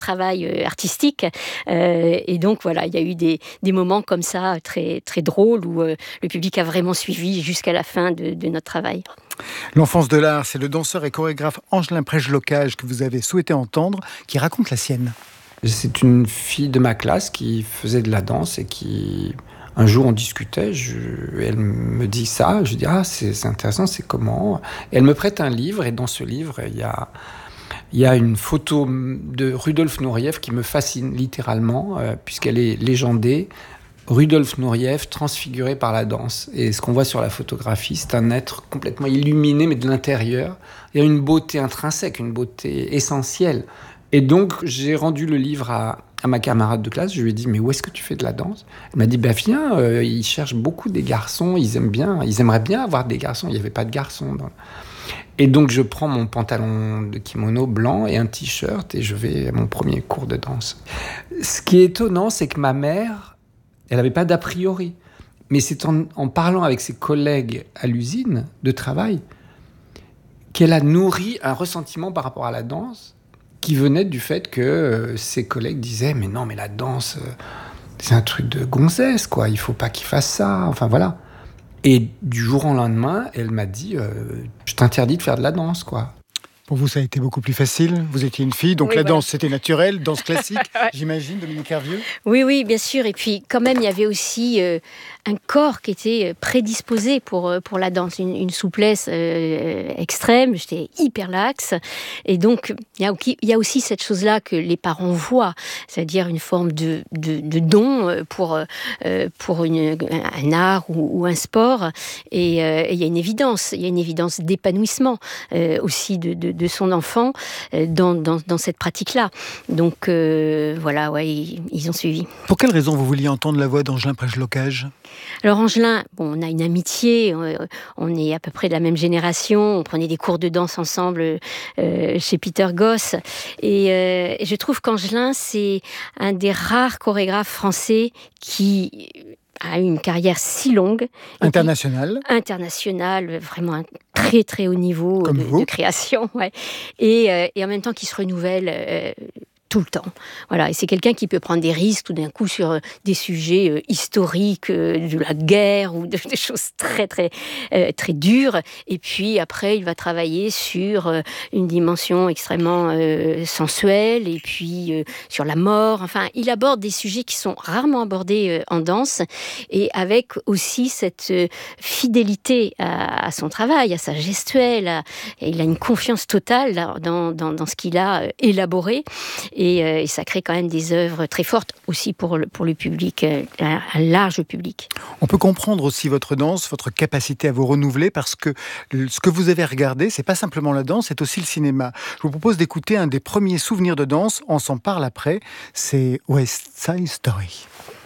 travail artistique. Et donc voilà, il y a eu des moments comme ça très, très drôles où le public a vraiment suivi jusqu'à la fin de notre travail. L'enfance de l'art, c'est le danseur et chorégraphe Angelin Prège-Locage que vous avez souhaité entendre, qui raconte la sienne. C'est une fille de ma classe qui faisait de la danse et qui, un jour, on discutait. Elle me dit ça. Je dis c'est intéressant, c'est comment? Et elle me prête un livre et dans ce livre, il y a une photo de Rudolf Nureyev qui me fascine littéralement puisqu'elle est légendée. Rudolf Nureyev transfiguré par la danse. Et ce qu'on voit sur la photographie, c'est un être complètement illuminé, mais de l'intérieur. Il y a une beauté intrinsèque, une beauté essentielle. Et donc, j'ai rendu le livre à ma camarade de classe. Je lui ai dit, mais où est-ce que tu fais de la danse? Elle m'a dit, viens, ils cherchent beaucoup des garçons, ils aimeraient bien avoir des garçons. Il n'y avait pas de garçons. Et donc, je prends mon pantalon de kimono blanc et un t-shirt et je vais à mon premier cours de danse. Ce qui est étonnant, c'est que ma mère, elle n'avait pas d'a priori. Mais c'est en parlant avec ses collègues à l'usine de travail qu'elle a nourri un ressentiment par rapport à la danse qui venait du fait que ses collègues disaient « Mais non, mais la danse, c'est un truc de gonzesse, quoi. Il ne faut pas qu'il fasse ça. » Enfin, voilà. Et du jour au lendemain, elle m'a dit « Je t'interdis de faire de la danse, quoi. » Pour vous, ça a été beaucoup plus facile. Vous étiez une fille, donc Oui, la voilà. danse, c'était naturel. Danse classique, j'imagine, Dominique Hervieux. Oui, bien sûr. Et puis, quand même, il y avait aussi un corps qui était prédisposé pour la danse, une souplesse extrême. J'étais hyper laxe. Et donc, il y a aussi cette chose-là que les parents voient, c'est-à-dire une forme de don pour un art ou un sport. Et il y a une évidence d'épanouissement aussi de son enfant dans cette pratique-là. Donc, voilà, ouais, ils ont suivi. Pour quelle raison vous vouliez entendre la voix d'Angelin Prège-Locage? Alors Angelin, on a une amitié, on est à peu près de la même génération, on prenait des cours de danse ensemble chez Peter Goss, et je trouve qu'Angelin, c'est un des rares chorégraphes français qui a eu une carrière si longue. Internationale. Internationale, vraiment un très très haut niveau de création, ouais. Et en même temps qui se renouvelle tout le temps. Voilà. Et c'est quelqu'un qui peut prendre des risques tout d'un coup sur des sujets historiques, de la guerre ou des choses très, très, très dures. Et puis après, il va travailler sur une dimension extrêmement sensuelle et puis sur la mort. Enfin, il aborde des sujets qui sont rarement abordés en danse et avec aussi cette fidélité à son travail, à sa gestuelle. Et il a une confiance totale dans ce qu'il a élaboré. Et ça crée quand même des œuvres très fortes aussi pour le public, un large public. On peut comprendre aussi votre danse, votre capacité à vous renouveler, parce que ce que vous avez regardé, c'est pas simplement la danse, c'est aussi le cinéma. Je vous propose d'écouter un des premiers souvenirs de danse, on s'en parle après, c'est West Side Story.